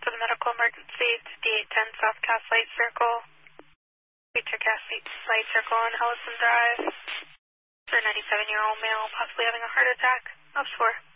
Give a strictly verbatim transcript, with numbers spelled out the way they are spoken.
to the medical emergency to D eight ten South Cass Light Circle. Feature Cass Light Circle on Ellison Drive. For a ninety-seven-year-old male possibly having a heart attack. Up four.